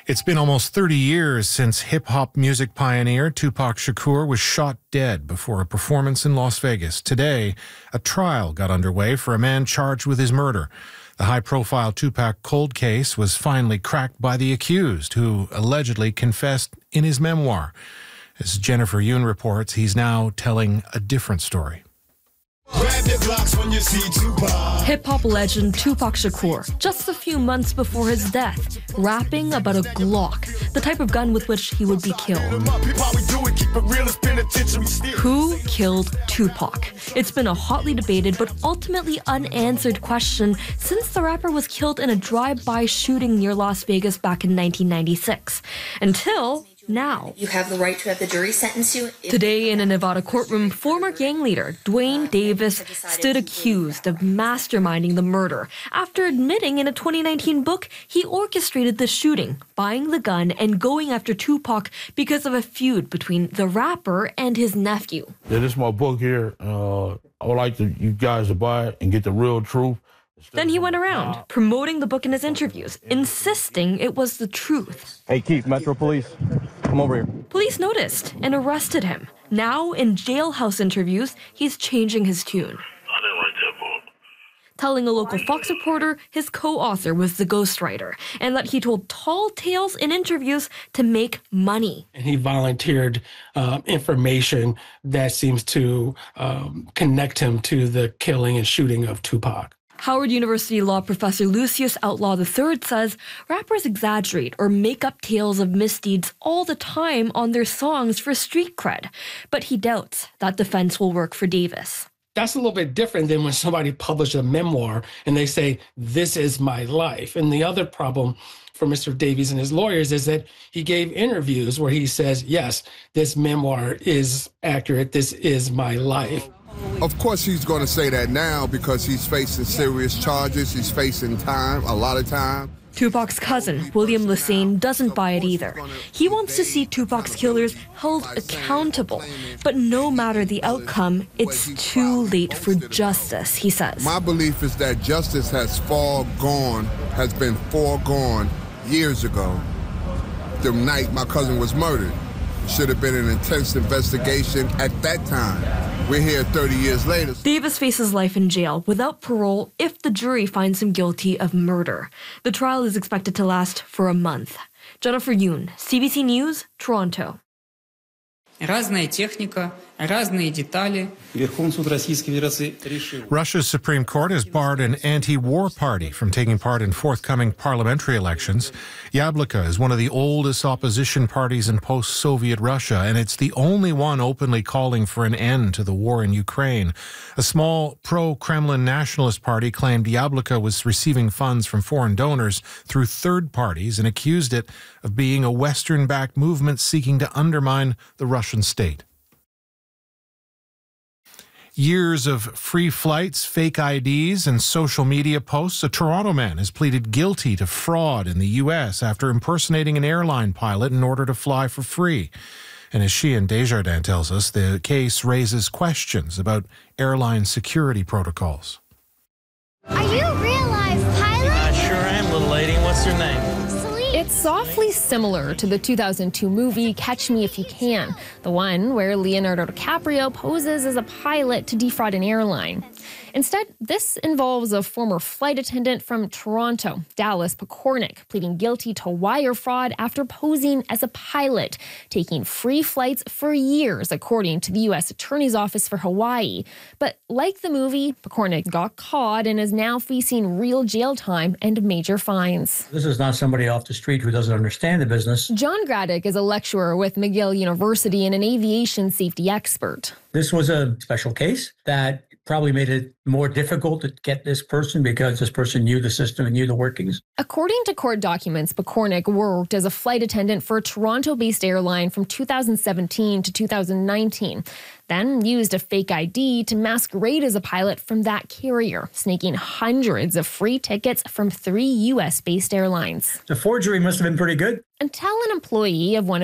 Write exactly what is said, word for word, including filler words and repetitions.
It's been almost thirty years since hip-hop music pioneer Tupac Shakur was shot dead before a performance in Las Vegas. Today, a trial got underway for a man charged with his murder. The high-profile Tupac cold case was finally cracked by the accused, who allegedly confessed in his memoir. As Jennifer Yoon reports, he's now telling a different story. Hip-hop legend Tupac Shakur, just a few months before his death, rapping about a Glock, the type of gun with which he would be killed. Who killed Tupac? It's been a hotly debated but ultimately unanswered question since the rapper was killed in a drive-by shooting near Las Vegas back in nineteen ninety-six. Until now. You have the right to have the jury sentence you. Today, in a Nevada courtroom, former gang leader Duane Davis stood accused of masterminding the murder after admitting in a twenty nineteen book he orchestrated the shooting, buying the gun, and going after Tupac because of a feud between the rapper and his nephew. Yeah, this is my book here. Uh, I would like to, you guys to buy it and get the real truth. Then he went around, promoting the book in his interviews, insisting it was the truth. Hey, Keith, Metro Police, come over here. Police noticed and arrested him. Now, in jailhouse interviews, he's changing his tune. I didn't write that book. Telling a local Fox reporter his co-author was the ghostwriter, and that he told tall tales in interviews to make money. And he volunteered uh, information that seems to um, connect him to the killing and shooting of Tupac. Howard University law professor Lucius Outlaw the third says rappers exaggerate or make up tales of misdeeds all the time on their songs for street cred. But he doubts that defense will work for Davis. That's a little bit different than when somebody published a memoir and they say, this is my life. And the other problem for Mister Davies and his lawyers is that he gave interviews where he says, yes, this memoir is accurate. This is my life. Of course he's going to say that now because he's facing serious charges. He's facing time, a lot of time. Tupac's cousin, William Lassane, doesn't buy it either. He wants to see Tupac's killers held accountable. But no matter the outcome, it's too late for justice, he says. My belief is that justice has foregone, has been foregone years ago. The night my cousin was murdered. It should have been an intense investigation at that time. We're here thirty years later. Davis faces life in jail without parole if the jury finds him guilty of murder. The trial is expected to last for a month. Jennifer Yoon, C B C News, Toronto. Разная техника, разные детали. Russia's Supreme Court has barred an anti-war party from taking part in forthcoming parliamentary elections. Yabloko is one of the oldest opposition parties in post-Soviet Russia, and it's the only one openly calling for an end to the war in Ukraine. A small pro-Kremlin nationalist party claimed Yabloko was receiving funds from foreign donors through third parties and accused it of being a Western-backed movement seeking to undermine the Russian state. Years of free flights, fake I Ds, and social media posts, a Toronto man has pleaded guilty to fraud in the U S after impersonating an airline pilot in order to fly for free. And as Sheehan Desjardins tells us, the case raises questions about airline security protocols. Are you a real life pilot? I sure am, little lady. What's your name? It's softly similar to the two thousand two movie Catch Me If You Can, the one where Leonardo DiCaprio poses as a pilot to defraud an airline. Instead, this involves a former flight attendant from Toronto, Dallas Pokornik, pleading guilty to wire fraud after posing as a pilot, taking free flights for years, according to the U S Attorney's Office for Hawaii. But like the movie, Pokornik got caught and is now facing real jail time and major fines. This is not somebody off the street who doesn't understand the business. John Graddick is a lecturer with McGill University and an aviation safety expert. This was a special case that probably made it more difficult to get this person because this person knew the system and knew the workings. According to court documents, Pokornik worked as a flight attendant for a Toronto-based airline from two thousand seventeen to two thousand nineteen, then used a fake I D to masquerade as a pilot from that carrier, snaking hundreds of free tickets from three U S-based airlines. The forgery must have been pretty good. Until an employee of one of